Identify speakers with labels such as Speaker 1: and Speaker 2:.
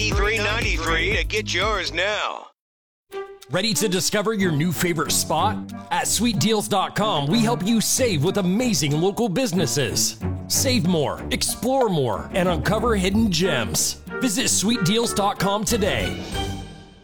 Speaker 1: $83.93 to get yours now.
Speaker 2: Ready to discover your new favorite spot? At sweetdeals.com, we help you save with amazing local businesses. Save more, explore more, and uncover hidden gems. Visit sweetdeals.com today.